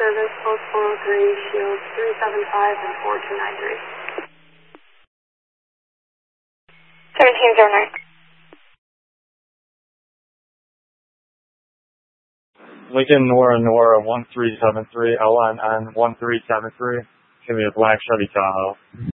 service, Post 403, Shield 375 and 4293. 1709. Lincoln Nora 1373, LNN 1373. Give me a black Chevy Tahoe.